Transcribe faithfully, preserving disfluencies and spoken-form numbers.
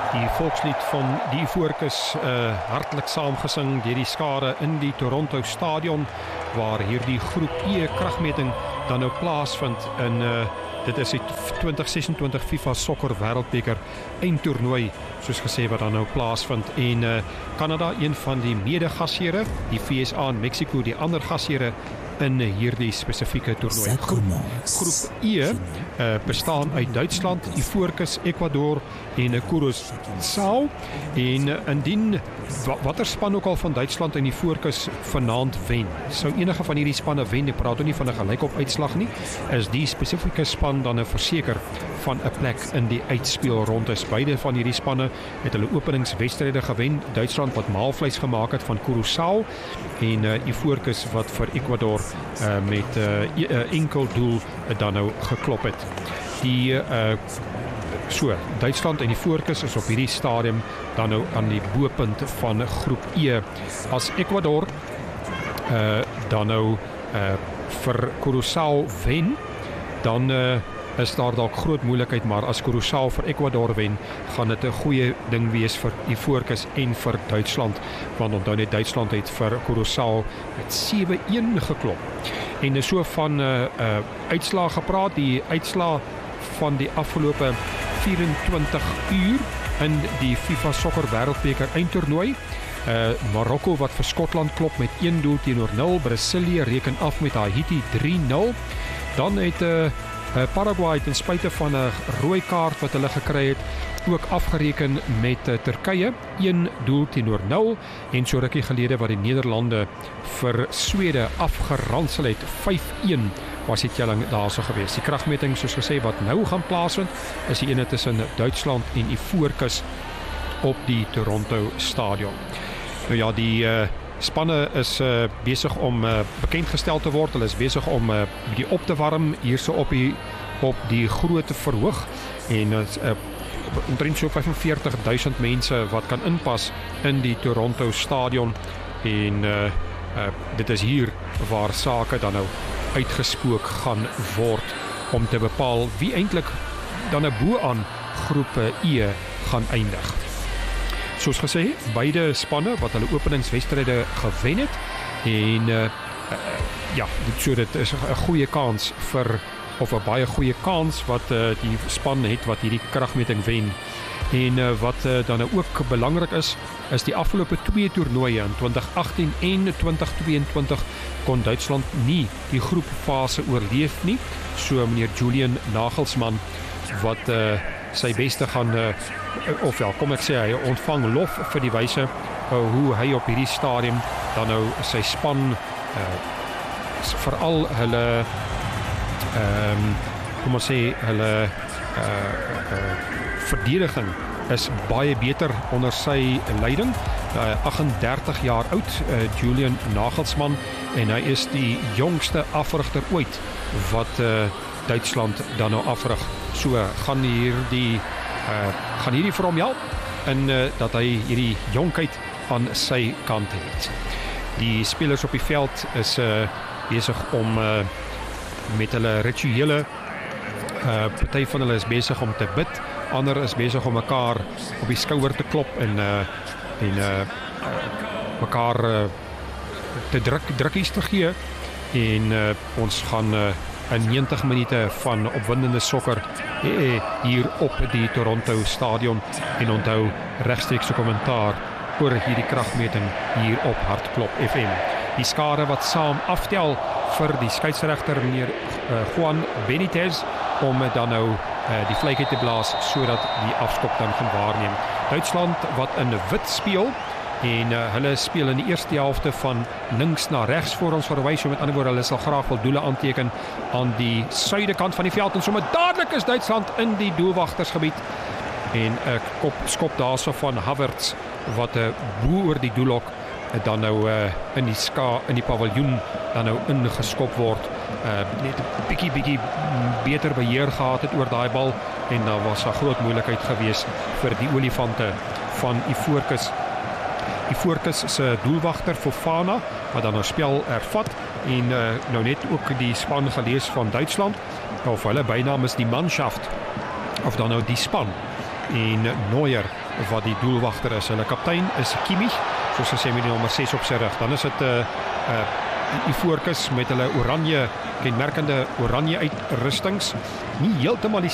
Die volkslied van die Ivoorkus uh, hartlik saamgesing deur die skare in die Toronto Stadion, waar hierdie groep E kragmeting dan nou plaasvind in uh, dit is die twintig sesentwintig FIFA Sokker Wêreldbeker eindtoernooi, soos gesê, wat dan nou plaasvind. En uh, Kanada, een van die mede-gasheere, die V S A en Mexico, die ander gasheere in hierdie spesifieke toernooi. Groep, groep E uh, bestaan uit Duitsland, Ivoorkus, Ecuador en Curaçao. En uh, indien watter span ook al van Duitsland en Ivoorkus vanaand wen, sou enige van hierdie spanne wen, ek praat nie van 'n gelykop uitslag nie, is die spesifieke span dan 'n verseker van 'n plek in die uitspelrondes. Beide van hierdie spanne het hulle openingswedstryde gewen. Duitsland wat maalvleis gemaak het van Curaçao en uh, Ivoorkus wat vir Ecuador uh, met 'n uh, uh, enkel doel uh, dan nou geklop het. Die uh, so, Duitsland en Ivoorkus is op hierdie stadium dan nou aan die bopunt van groep E. As Ecuador uh, dan nou uh, vir Curaçao wen, dan uh, is daar dalk groot moeilikheid, maar as Curaçao vir Ecuador wen, gaan dit 'n goeie ding wees vir Ivoorkus en vir Duitsland, want onthou net Duitsland het vir Curaçao met sewe een geklop. En so van uh, uh, uitslae gepraat, die uitslae van die afgelope vyf-en-twintig uur in die FIFA Sokker Wêreldbeker eindtoernooi. Uh, Marokko wat vir Skotland klop met een doel teenoor nul, Brasilië reken af met Haiti drie nul. Dan het uh, Uh, Paraguay ten spyte van 'n rooi kaart wat hulle gekry het, ook afgereken met uh, Turkye, een doel teenoor nul, en so rukkie gelede wat die Nederlande vir Swede afgeransel het, vyf een was die telling daarso gewees. Die kragmeting, soos gesê, wat nou gaan plaasvind, is die ene tussen Duitsland en Ivoorkus op die Toronto Stadion. Nou ja, die uh, spanne is uh, besig om uh, bekendgestel te word. Hulle is besig om uh, bietjie op te warm hierso op die op die groot verhoog, en uh, omtrent so vyfenveertig duisend mense wat kan inpas in die Toronto Stadion, en uh, uh, dit is hier waar sake dan nou uitgespook gaan word om te bepaal wie eintlik dan nou bo aan groep E gaan eindig. Soos gesê, beide spanne wat hulle openingswedstryde gewen het, en uh, uh, ja, dit, so dit is 'n goeie kans vir, of 'n baie goeie kans wat uh, die span het wat hierdie kragmeting wen. En uh, wat uh, dan ook belangrik is, is die afgelope twee toernooie in twintig agttien en twintig tweeëntwintig kon Duitsland nie die groepfase oorleef nie. So meneer Julian Nagelsmann, wat uh, sy beste gaan, uh, of ja, kom ek sê, hy ontvang lof vir die wyse uh, hoe hy op hierdie stadium dan nou sy span, uh, veral hulle um, kom ons sê, hulle uh, uh, verdediging is baie beter onder sy leiding. Uh, agt-en-dertig jaar oud, uh, Julian Nagelsmann, en hy is die jongste afrigter ooit wat uh, Duitsland dan nou afrig. So gaan hierdie uh, gaan hierdie vir hom help in uh, dat hy hierdie jonkheid aan sy kant het. Die spelers op die veld is uh, besig om uh, met hulle rituele, uh, party van hulle is besig om te bid, ander is besig om mekaar op die skouer te klop en uh, en uh, mekaar uh, te druk drukkies te gee, en uh, ons gaan uh, in negentig minute van opwindende sokker eh, hier op die Toronto Stadion, en onthou regstreekse kommentaar oor hierdie kragmeting hier op Hartklop F M. Die skare wat saam aftel vir die skeieregter meneer uh, Juan Benitez om dan nou uh, die vlekkie te blaas sodat die afskop dan gaan waarneem. Duitsland wat in wit speel, en uh, hulle speel in die eerste helfte van links na regs voor ons verwys, so met ander woorde, hulle sal graag wil doele aanteken aan die suidekant van die veld, en sommer dadelik is Duitsland in die doelwagtersgebied, en 'n uh, kop skop daarso van Havertz wat 'n uh, bo oor die doelhok uh, dan nou uh, in die ska in die paviljoen dan nou ingeskop word. Uh, net 'n bietjie bietjie beter beheer gehad het oor daai bal, en daar was 'n groot moeilikheid gewees vir die olifante van Ivoorkus. Ivoorkus se doelwagter Fofana wat dan nou spel ervat, en uh, nou net ook die span gelees van Duitsland, of hulle bynaam is die Mannschaft, of dan nou die span, en Neuer wat die doelwagter is. Hulle kaptein is Kimmich, soos gesê met die nommer ses op sy rug. Dan is dit 'n uh, uh, Ivoorkus met hulle oranje, kenmerkende oranje uitrustings. Nie heeltemal die